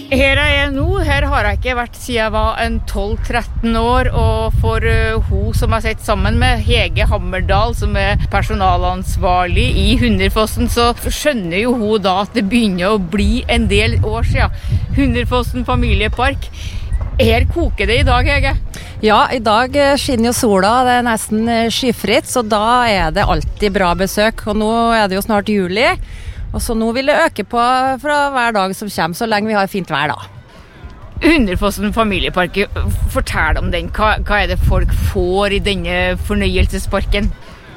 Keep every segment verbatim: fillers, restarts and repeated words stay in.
Her er jeg nå, her har jeg ikke vært siden jeg var en tolv tretten år, og for uh, hun som jeg sitter sammen med, Hege Hammerdal, som er personalansvarlig i Hunderfossen, så skjønner jo hun da at det begynner å bli en del år siden. Hunderfossen familiepark. Her koker det i dag, Hege? Ja, i dag skinner jo sola, det er nesten skyfritt, så da er det alltid bra besøk, og nå er det jo snart juli. Og så nå vil det øke på fra hver dag som kommer, så lenge vi har fint vær da. Hunderfossen familiepark, fortell om den. Hva, hva er det folk får i denne fornøyelsesparken?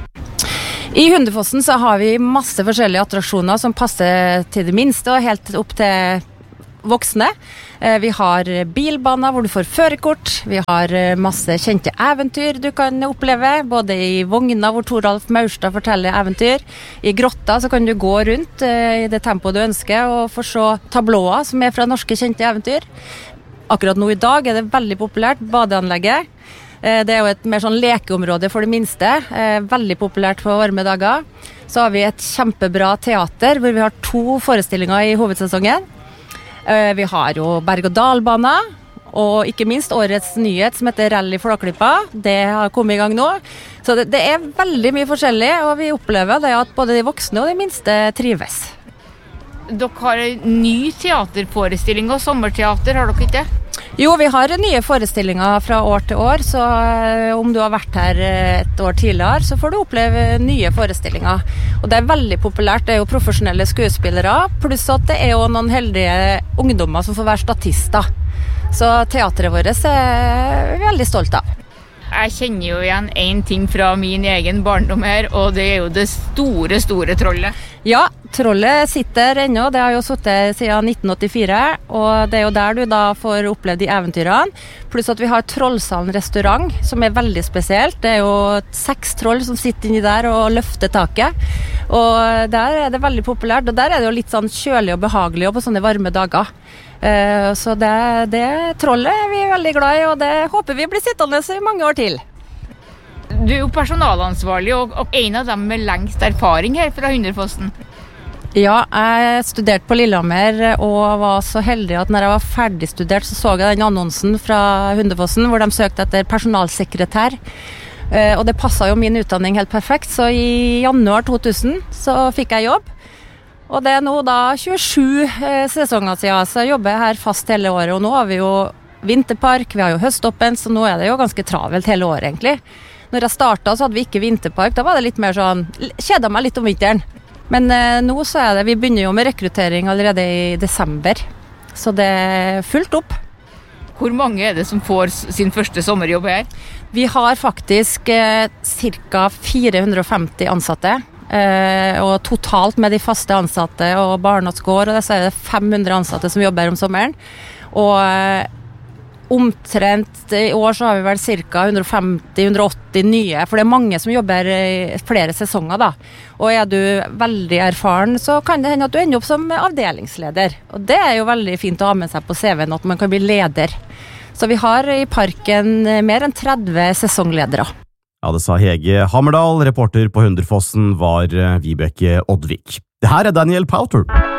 I Hunderfossen så har vi masse forskjellige attraksjoner som passer til det minste og helt opp til voksne. Vi har bilbaner hvor du får førerkort. Vi har masse kjente eventyr du kan oppleve, både i vogna hvor Toralf Maurstad forteller eventyr. I grotta så kan du gå rundt i det tempoet du ønsker og få se tablåer som er fra norske kjente eventyr. Akkurat nå i dag er det veldig populært, badeanlegget. Det er jo et mer sånn lekeområde for det minste, veldig populært på varme dager. Så har vi et kjempebra teater hvor vi har to forestillinger i hovedsesongen. Vi har jo berg-og-dal-bane, og ikke minst årets nyhet som heter Rally Flåklypa. Det har kommet i gang nå. Så det, det er veldig mye forskjellig, og vi opplever det at både de voksne og de minste trives. Dere har en ny teaterforestilling og sommerteater, har dere ikke? Jo, vi har nye forestillinger fra år til år, så om du har vært her et år tidligere, så får du oppleve nye forestillinger. Og det er veldig populært, det er jo profesjonelle skuespillere, pluss at det er jo noen heldige ungdommer som får være statister. Så teateret vårt er vi veldig stolt av. Jeg kjenner jo igjen en ting fra min egen barndom her, og det er jo det store, store trollet. Ja, trollet sitter ennå, det har jo sittet siden nitten åttifire, og det er jo der du da får oppleve de eventyrene. Pluss at vi har Trollsalen restaurant, som er veldig spesielt. Det er jo seks troll som sitter inni der og løfter taket. Og der er det veldig populært, og der er det jo litt sånn kjølig og behagelig og på sånne varme dager. Uh, så det, det trollet er vi veldig glad i, og det håper vi blir sittende i mange år til. Du er jo personalansvarlig, og, og en av dem med lengst erfaring her fra Hunderfossen. Ja, jeg studerte på Lillehammer, og var så heldig at når jeg var ferdig studert, så så jeg den annonsen fra Hunderfossen, hvor de søkte etter personalsekretær. Uh, og det passet jo min utdanning helt perfekt, så i januar to tusen så fikk jeg jobb. Og det er nå da tjuesju eh, sesonger siden, så jeg jobber her fast hele året, og nå har vi jo vinterpark, vi har jo høståpen, så nå er det jo ganske travelt hele året egentlig. Når jeg startet så hadde vi ikke vinterpark, da var det litt mer sånn, kjedet meg litt om vinteren. Men eh, nå så er det, vi begynner jo med rekruttering allerede i desember, så det er fullt opp. Hvor mange er det som får sin første sommerjobb her? Vi har faktisk eh, ca. fire hundre og femti ansatte. Uh, og totalt med de faste ansatte og barnåtsgård, og så er det fem hundre ansatte som jobber om sommeren. Og uh, omtrent i år så har vi vel ca. hundre og femti til hundre og åtti nye, for det er mange som jobber i flere sesonger da. Og er du veldig erfaren, så kan det hende at du ender opp som avdelingsleder. Og det er jo veldig fint å ha med seg på C V-en at man kan bli leder. Så vi har i parken mer enn tretti sesongledere. Ja, det sa Hege Hammerdal. Reporter på Hunderfossen var Vibeke Oddvik. Det her er Daniel Powter.